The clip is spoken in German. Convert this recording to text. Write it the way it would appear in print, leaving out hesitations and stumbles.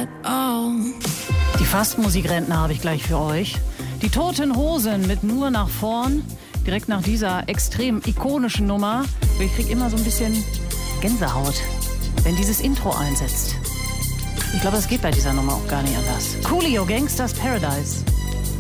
at all. Die Fastmusikrentner habe ich gleich für euch. Die Toten Hosen mit Nur nach vorn. Direkt nach dieser extrem ikonischen Nummer. Ich krieg immer so ein bisschen Gänsehaut, wenn dieses Intro einsetzt. Ich glaube, es geht bei dieser Nummer auch gar nicht anders. Coolio, Gangsters Paradise.